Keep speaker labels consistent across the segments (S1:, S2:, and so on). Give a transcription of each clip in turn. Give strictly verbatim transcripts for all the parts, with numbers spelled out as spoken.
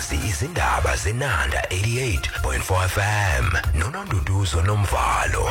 S1: ukwazi izindaba zenanda eighty-eight point four F M noNonduduzo Nomvalo.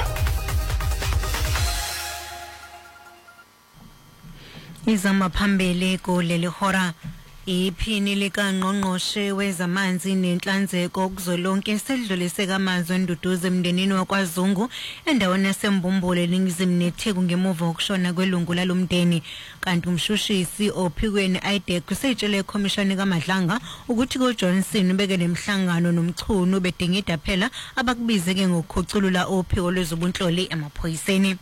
S2: Izama phambili kuleli hora iphini likaNgqongqoshe wezamanzi nenhlanzeko kuzolonke sedlulise kaMazwi Nduduzo emndenini wakwaZungu endaweni yaseMbumbulu eNingizimu neTheku ngemuva kokushona kwelungu lalomndeni, kanti umshushisi ophikweni I D E C usetshele ikhomishani kaMadlanga ukuthi uJohnson ubeke nemhlangano nomchunu bedingida phela abakubizeke ngokukhuculula ophiko lwezobunhloli emaphoyiseni.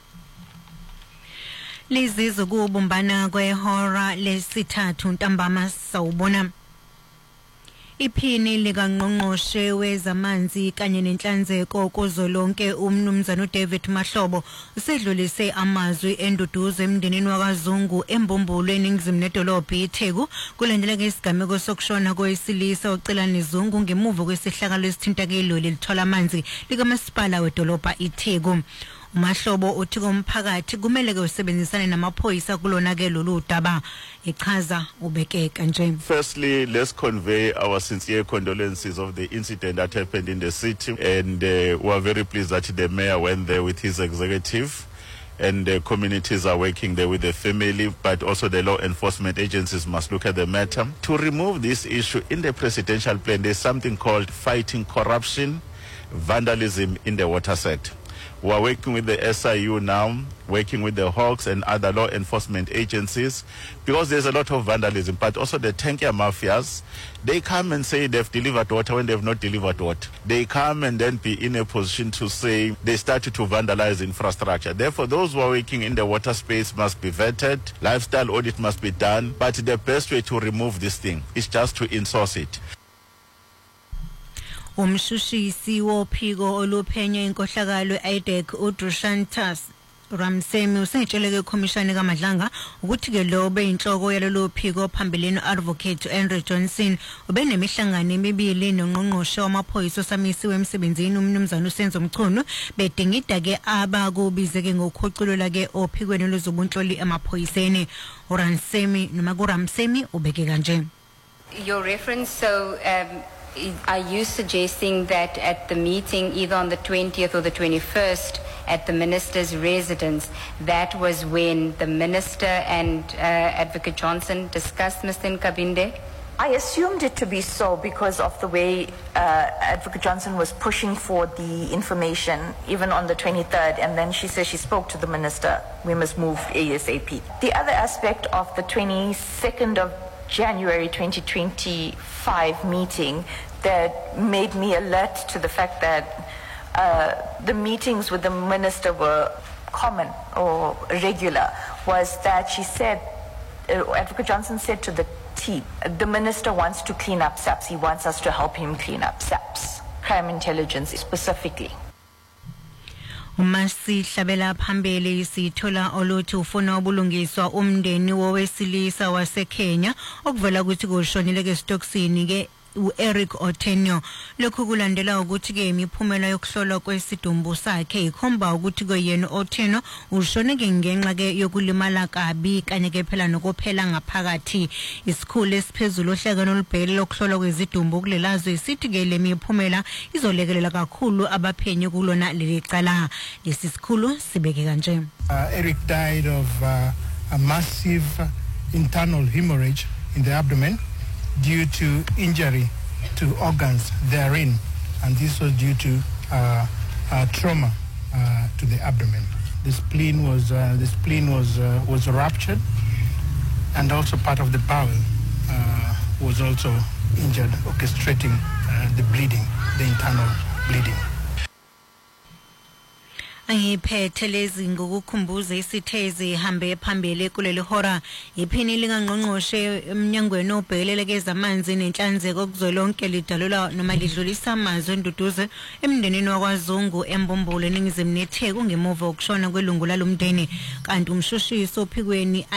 S2: Lizizo kubumbana kwehora lesithathu ntambama sawubona. Iphini likaNgqongqoshe wezamanzi kanye nenhlanzeko kuzolonke umnumzana uDavid Mahlobo usedlulise amazwi enduduzo emndenini wakwaZungu eMbumbulu eNingizimu nedolobha iTheku kulandeleka isigameko sokushona kowesilisa ocela nezungu ngemuva kwesihlakalo esithinta keloli lithola amanzi likamasipala wedolobha iTheku. Mahlobo uthi komphakathi kumele ke usebenzisane namaphoyisa kulona ke lolu daba ichaza ubeke kanje.
S3: Firstly, let's convey our sincere condolences of the incident that happened in the city, and uh, we are very pleased that the mayor went there with his executive, and the communities are working there with the family, but also the law enforcement agencies must look at the matter. To remove this issue in the presidential plan, there's something called fighting corruption, vandalism in the water sector. We are working with the S I U now, working with the Hawks and other law enforcement agencies, because there's a lot of vandalism, but also the tanker mafias. They come and say they've delivered water when they've not delivered water. They come and then be in a position to say they started to vandalize infrastructure. Therefore, those who are working in the water space must be vetted, lifestyle audit must be done, but the best way to remove this thing is just to insource it.
S2: Umshushisi wophiko oluphenya inkohlakalo I D E C uDrushantas Ramsemi usetshele ikhomishani kaMadlanga ukuthi ke lo beyinhloko yalelo phiko phambilini advocate Andrew Johnson ubenemihlangano emibili noNgqongqoshe wamaphoyisa osamisiwe emsebenzini umnumzana uSenzo Mchunu bedingida ke abakubizeke ngokukhuculula ke ophikweni lwezobunhloli emaphoyiseni. uRamsemi noma kuRamsemi ubeke kanje.
S4: Your reference, so um are you suggesting that at the meeting either on the twentieth or the twenty-first at the minister's residence, that was when the minister and uh, Advocate Johnson discussed Mister Nkabinde?
S5: I assumed it to be so because of the way uh, Advocate Johnson was pushing for the information even on the twenty-third, and then she says she spoke to the minister, we must move ASAP. The other aspect of the twenty-second of January twenty twenty-five meeting that made me alert to the fact that uh, the meetings with the minister were common or regular was that she said, uh, Advocate Johnson said to the team, the minister wants to clean up S A P S. He wants us to help him clean up S A P S, crime intelligence specifically.
S2: Umasihlabela phambili sithola oluthi ufuna ubulungiswa umndeni wowesilisa waseKenya okuvela ukuthi kushonile ke Stocksini ke uEric Otenyo. Lokhu kulandela ukuthi ke imiphumela yokuhlolwa kwesidumbu sakhe ikhomba ukuthi kuyena Otenyo ushone ke ngenxa ke yokulimala kabi kanye ke phela nokuphela ngaphakathi. Isikhulu esiphezulu ohlakano olubhekele lokuhlolwa kwezidumbu kulelazwe sithi ke le miphumela izolekelela kakhulu abaphenyi kulona leli cala. Lesi sikhulu sibeke kanje.
S6: Eric died of uh, a massive internal hemorrhage in the abdomen due to injury to organs therein, and this was due to uh, uh, trauma uh, to the abdomen. The spleen was uh, the spleen was uh, was ruptured, and also part of the bowel uh, was also injured, orchestrating uh, the bleeding, the internal bleeding.
S2: Ayiphethe lezi ngokukhumbuza isithezi hambe phambili kuleli hora iphini likaNgqongqoshe emnyangweni obhekelele kezamanzi nenhlanzeko kuzolonke lidalula noma lidlulisa amazwi enduduzo emndenini wakwaZungu eMbumbulu eNingizimu neTheku ngemuva kokushona kwelungu lalomndeni, kanti umshushisi ophikweni